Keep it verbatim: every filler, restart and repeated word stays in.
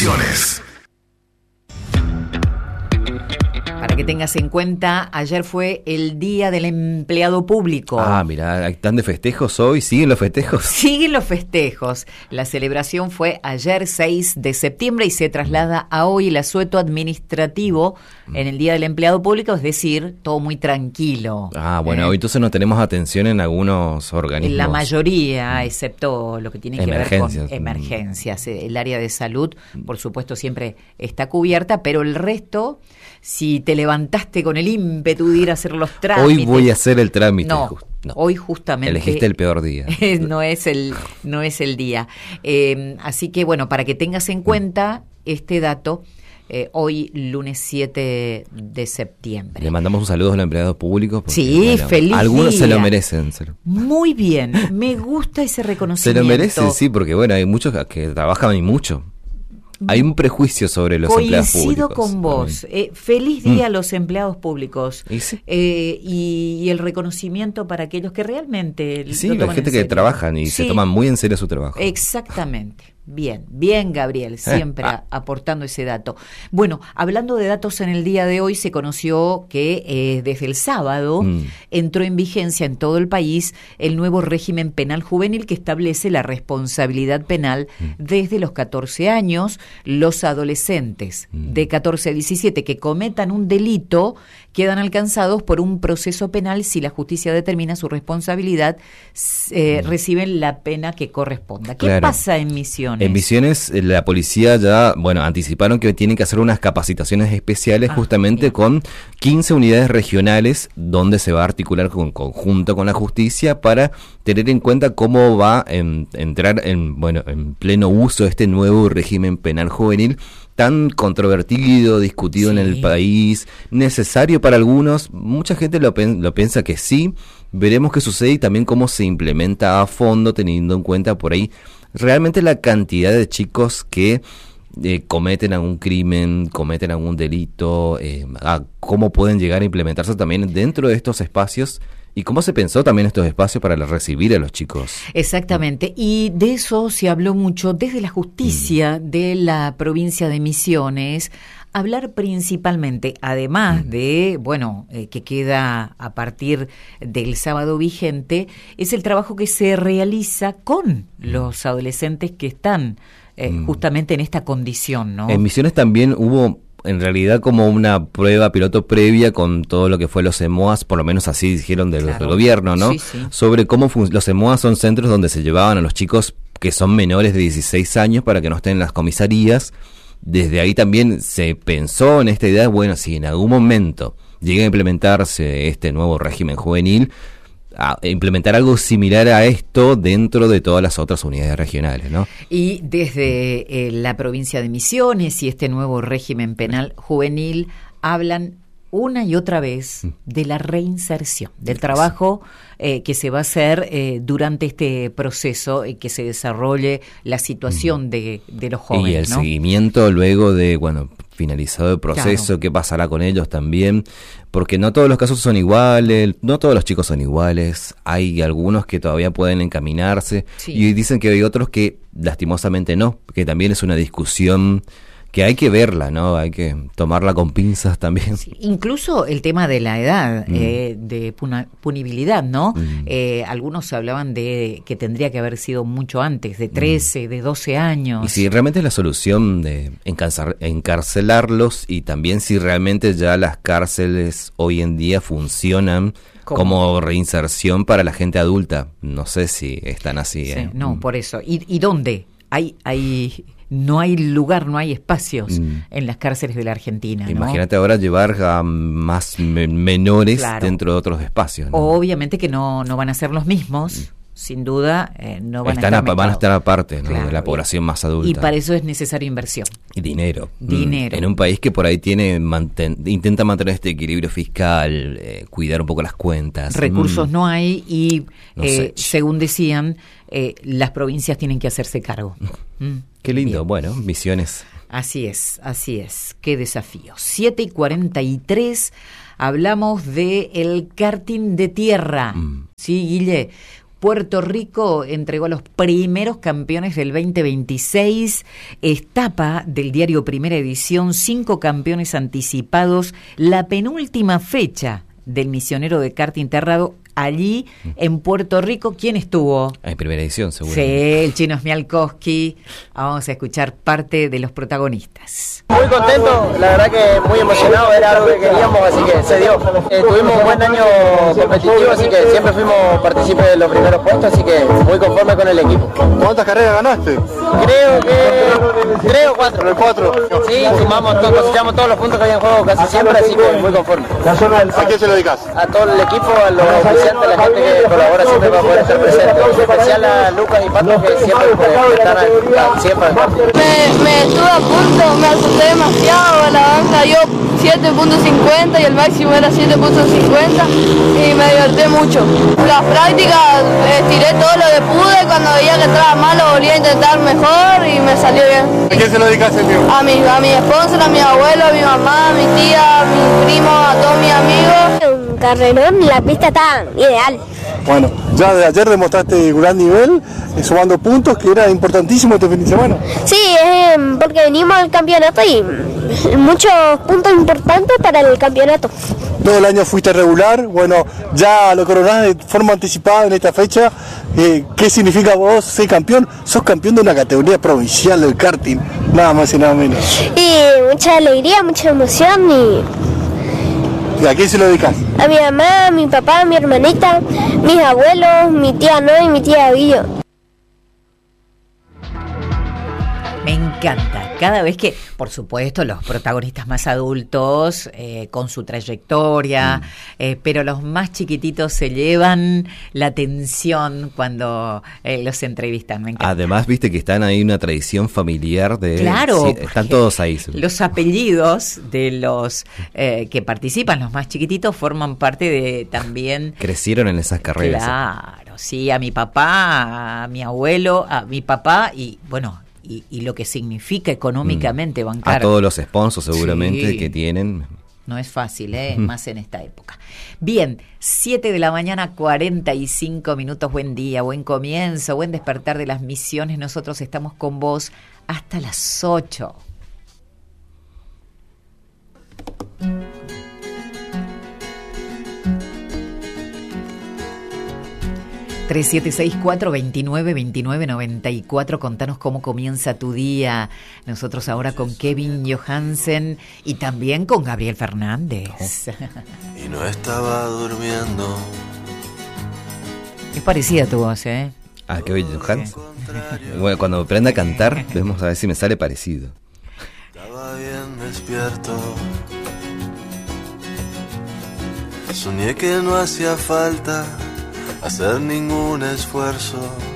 Misiones. Para que tengas en cuenta, ayer fue el Día del Empleado Público. Ah, mirá, ¿están de festejos hoy? ¿Siguen los festejos? Siguen los festejos. La celebración fue ayer seis de septiembre y se traslada a hoy el asueto administrativo en el Día del Empleado Público, es decir, todo muy tranquilo. Ah, bueno, ¿eh? hoy entonces no tenemos atención en algunos organismos. En la mayoría, excepto lo que tiene que ver con Emergencias. emergencias. El área de salud, por supuesto, siempre está cubierta, pero el resto, si te levantaste con el ímpetu de ir a hacer los trámites... Hoy voy a hacer el trámite. No, Just, no. hoy justamente... Elegiste el peor día. no es el, no es el día. Eh, así que, bueno, para que tengas en cuenta este dato... Eh, hoy, lunes siete de septiembre. Le mandamos un saludo a los empleados públicos. Porque, sí, bueno, feliz algunos día. se lo merecen. Se lo... Muy bien, me gusta ese reconocimiento. Se lo merecen, sí, porque bueno, hay muchos que trabajan y mucho. Hay un prejuicio sobre los Coincido empleados públicos. Coincido con vos. Eh, feliz día mm. a los empleados públicos. ¿Y, sí? eh, y, y el reconocimiento para aquellos que realmente... Sí, la gente que trabajan y sí. se toman muy en serio su trabajo. Exactamente. Bien, bien, Gabriel, siempre eh, ah. aportando ese dato. Bueno, hablando de datos en el día de hoy, se conoció que eh, desde el sábado mm. entró en vigencia en todo el país el nuevo régimen penal juvenil que establece la responsabilidad penal mm. desde los catorce años. Los adolescentes mm. de catorce a diecisiete que cometan un delito quedan alcanzados por un proceso penal. Si la justicia determina su responsabilidad, eh, mm. reciben la pena que corresponda. ¿Qué claro. pasa en Misiones? En Misiones, la policía ya, bueno, anticiparon que tienen que hacer unas capacitaciones especiales ah, justamente bien. con quince unidades regionales donde se va a articular con conjunto con la justicia para tener en cuenta cómo va a en, entrar en, bueno, en pleno uso este nuevo régimen penal juvenil tan controvertido, discutido sí. en el país, necesario para algunos. Mucha gente lo, lo piensa que sí. Veremos qué sucede y también cómo se implementa a fondo, teniendo en cuenta por ahí realmente la cantidad de chicos que eh, cometen algún crimen, cometen algún delito, eh, a cómo pueden llegar a implementarse también dentro de estos espacios y cómo se pensó también estos espacios para recibir a los chicos. Exactamente, y de eso se habló mucho desde la justicia mm. de la provincia de Misiones. Hablar principalmente, además de, bueno, eh, que queda a partir del sábado vigente, es el trabajo que se realiza con los adolescentes que están eh, mm. justamente en esta condición, ¿no? En Misiones también hubo, en realidad, como una prueba piloto previa con todo lo que fue los EMOAS, por lo menos así dijeron del, claro. del gobierno, ¿no? Sí, sí. Sobre cómo fun- los EMOAS son centros donde se llevaban a los chicos que son menores de dieciséis años para que no estén en las comisarías. Desde ahí también se pensó en esta idea, bueno, si en algún momento llega a implementarse este nuevo régimen juvenil, a implementar algo similar a esto dentro de todas las otras unidades regionales, ¿no? Y desde eh, la provincia de Misiones y este nuevo régimen penal juvenil hablan una y otra vez de la reinserción, del trabajo eh, que se va a hacer eh, durante este proceso y eh, que se desarrolle la situación de, de los jóvenes. Y el ¿no? seguimiento luego de, bueno, finalizado el proceso, claro. qué pasará con ellos también, porque no todos los casos son iguales, no todos los chicos son iguales, hay algunos que todavía pueden encaminarse sí. y dicen que hay otros que lastimosamente no, que también es una discusión que hay que verla, ¿no? Hay que tomarla con pinzas también. Sí, incluso el tema de la edad, mm. eh, de puna, punibilidad, ¿no? Mm. Eh, algunos hablaban de que tendría que haber sido mucho antes, de trece, mm. de doce años. Y si realmente es la solución de encarcelar, encarcelarlos y también si realmente ya las cárceles hoy en día funcionan ¿Cómo? como reinserción para la gente adulta. No sé si están así. Sí, ¿eh? No, por eso. ¿Y, y dónde? Hay... hay no hay lugar, no hay espacios mm. en las cárceles de la Argentina, ¿no? Imagínate ahora llevar a más me- menores claro. dentro de otros espacios, ¿no? Obviamente que no, no van a ser los mismos, mm. sin duda, eh, no van Están a estar a, van a estar aparte, ¿no? Claro, de la población y, más adulta. Y para eso es necesaria inversión. Y dinero. Dinero. Mm. En un país que por ahí tiene manten- intenta mantener este equilibrio fiscal, eh, cuidar un poco las cuentas. Recursos mm. no hay y, no eh, según decían, eh, las provincias tienen que hacerse cargo. Mm. Qué lindo, bien. Bueno, Misiones. Así es, así es, qué desafío. siete y cuarenta y tres, hablamos de el karting de tierra. Mm. Sí, Guille, Puerto Rico entregó a los primeros campeones del veinte veintiséis, etapa del diario Primera Edición, cinco campeones anticipados, la penúltima fecha del misionero de karting Terrado allí en Puerto Rico. ¿Quién estuvo? En Primera Edición, seguro. Sí, el Chino Smialkowski. Vamos a escuchar parte de los protagonistas. Muy contento, la verdad que muy emocionado, era algo que queríamos, así que se dio. Eh, tuvimos un buen año competitivo, así que siempre fuimos partícipes de los primeros puestos, así que muy conforme con el equipo. ¿Cuántas carreras ganaste? Creo que tres o cuatro. ¿Cuatro? Sí, sumamos, todo, cosechamos todos los puntos que había en juego casi siempre, así que muy conforme. ¿A quién se lo dedicas? A todo el equipo, a los oficiantes, a la gente que colabora siempre para poder estar presente. En especial a Lucas y Pato, que siempre están a, siempre al campo. Me, me estuve a punto, me asusté demasiado, la banca dio siete punto cincuenta y el máximo era siete punto cincuenta y me divertí mucho. Las prácticas estiré todo lo que pude, cuando veía que estaba mal lo volví a intentar mejor y me salió bien. ¿A quién se lo dedicas el tío? A mi, a mi sponsor, a mi abuelo, a mi mamá, a mi tía, a mi primo, a todos mis amigos. Un carrerón, la pista está ideal. Bueno, ya de ayer demostraste gran nivel, eh, sumando puntos, que era importantísimo este fin de semana. Sí, eh, porque venimos al campeonato y muchos puntos importantes para el campeonato. Todo el año fuiste regular, bueno, ya lo coronás de forma anticipada en esta fecha. Eh, ¿Qué significa vos ser campeón? Sos campeón de una categoría provincial del karting, nada más y nada menos. Y mucha alegría, mucha emoción y... ¿Y a quién se lo dedicas? A mi mamá, a mi papá, a mi hermanita, mis abuelos, mi tía No y mi tía Guillo. Me encanta. Cada vez que, por supuesto, los protagonistas más adultos, eh, con su trayectoria, mm. eh, pero los más chiquititos se llevan la atención cuando eh, los entrevistan. Me encanta. Además, viste que están ahí una tradición familiar de... Claro. Sí, están todos ahí. Los apellidos de los eh, que participan, los más chiquititos, forman parte de también... Crecieron en esas carreras. Claro, sí, a mi papá, a mi abuelo, a mi papá y, bueno... Y, y lo que significa económicamente bancar. A todos los sponsors seguramente sí. que tienen. No es fácil, ¿eh? Más en esta época. Bien, siete de la mañana, cuarenta y cinco minutos. Buen día, buen comienzo, buen despertar de las misiones. Nosotros estamos con vos hasta las ocho. tres siete seis cuatro dos nueve dos nueve nueve cuatro, contanos cómo comienza tu día. Nosotros ahora con Kevin Johansen y también con Gabriel Fernández. Y no estaba durmiendo. Es parecida tu voz, ¿eh? Ah, Kevin Johansen. Bueno, cuando me aprenda a cantar, vamos a ver si me sale parecido. Estaba bien despierto. Soñé que no hacía falta hacer ningún esfuerzo